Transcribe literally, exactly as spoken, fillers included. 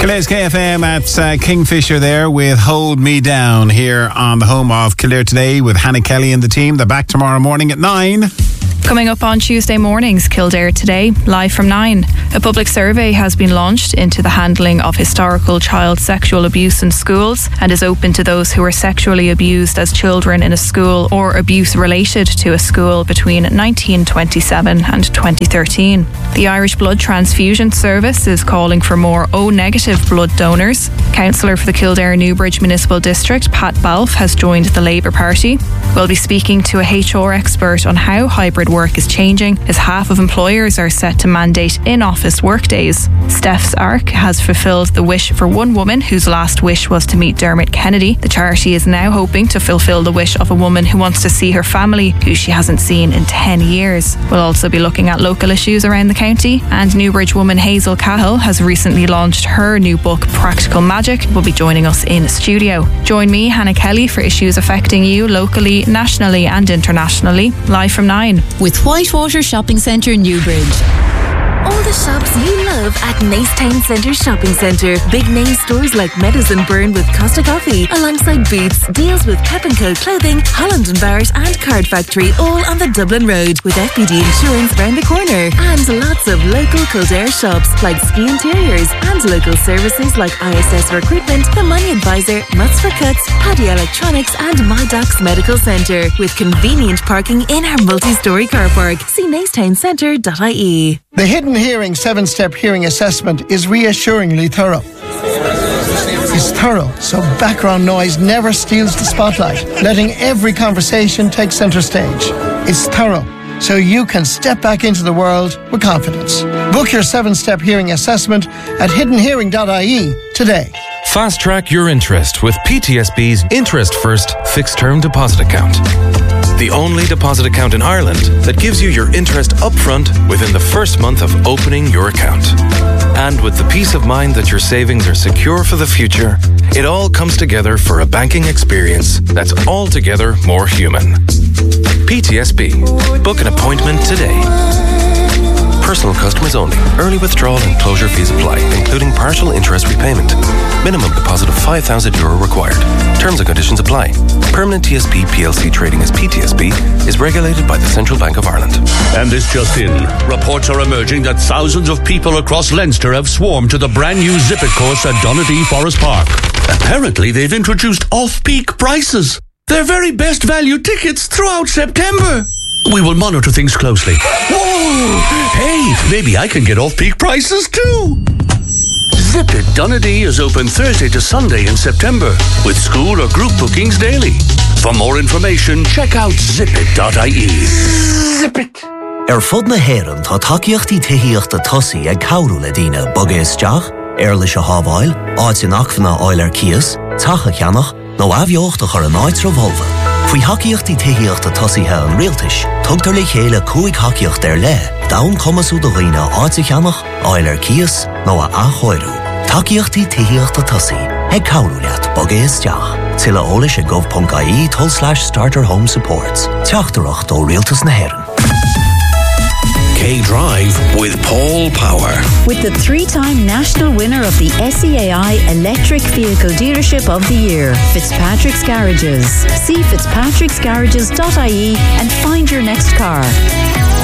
Kildare's K F M at uh, Kingfisher there with Hold Me Down here on the home of Kildare Today with Hannah Kelly and the team. They're back tomorrow morning at nine. Coming up on Tuesday mornings, Kildare Today, live from nine. A public survey has been launched into the handling of historical child sexual abuse in schools and is open to those who were sexually abused as children in a school or abuse related to a school between nineteen twenty-seven and twenty thirteen. The Irish Blood Transfusion Service is calling for more O-negative blood donors. Councillor for the Kildare Newbridge Municipal District, Pat Balfe, has joined the Labour Party. We'll be speaking to a H R expert on how hybrid work is changing, as half of employers are set to mandate in-office workdays. Steph's Ark has fulfilled the wish for one woman whose last wish was to meet Dermot Kennedy. The charity is now hoping to fulfill the wish of a woman who wants to see her family, who she hasn't seen in ten years. We'll also be looking at local issues around the county, and Newbridge woman Hazel Cahill has recently launched her new book, Practical Magic, will be joining us in studio. Join me, Hannah Kelly, for issues affecting you locally, nationally and internationally, live from nine. With Whitewater Shopping Centre, Newbridge. All the shops you love at Nacetown Centre Shopping Centre. Big name stores like Meadows and Byrne with Costa Coffee, alongside Boots, deals with Pep and Co Clothing, Holland and Barrett and Card Factory, all on the Dublin Road, with F B D Insurance round the corner. And lots of local Kildare shops like Ski Interiors and local services like I S S Recruitment, The Money Advisor, Mutts for Cuts, Paddy Electronics and My Docs Medical Centre, with convenient parking in our multi-storey car park. See nacetown centre dot I E. The Hidden Hearing seven-step hearing assessment is reassuringly thorough. It's thorough, so background noise never steals the spotlight, letting every conversation take centre stage. It's thorough, so you can step back into the world with confidence. Book your seven-step hearing assessment at hidden hearing dot I E today. Fast track your interest with P T S B's Interest First Fixed Term Deposit Account. The only deposit account in Ireland that gives you your interest upfront within the first month of opening your account. And with the peace of mind that your savings are secure for the future, it all comes together for a banking experience that's altogether more human. P T S B. Book an appointment today. Personal customers only. Early withdrawal and closure fees apply, including partial interest repayment. Minimum deposit of five thousand euro required. Terms and conditions apply. Permanent T S B P L C trading as P T S B is regulated by the Central Bank of Ireland. And this just in. Reports are emerging that thousands of people across Leinster have swarmed to the brand new Zip It course at Donadea Forest Park. Apparently they've introduced off-peak prices. They're very best value tickets throughout September. We will monitor things closely. Whoa! Hey, maybe I can get off-peak prices too. Zip It Donadea is open Thursday to Sunday in September, with school or group bookings daily. For more information, check out zip it dot I E. Zip it! Er fud na héireann tá takeíochtaí tithíochta tosaí ag cabhrú le daoine bogéisteach, ar leis a hábháil, áit in achmhanna áil ar cias, tacha ceannach, nó abheochta chur an áit revolva. Fui haciíochtaí tithíochta tosaithe an rialtais, tugtar le chéile cúig haciíocht ar le, dawn comasú do dhaoine áit a cheannach, áil ar cias, nó a achóirú. Takeíochtaí tithíochta tosaí, ag cabhrú leat bogéisteach. Tilla ólis a gov dot I E toll slash starter home supports. Teachtarach do rialtas na héireann. K-Drive with Paul Power. With the three-time national winner of the S E A I Electric Vehicle Dealership of the Year, Fitzpatrick's Garages. See fitzpatricks garages dot I E and find your next car.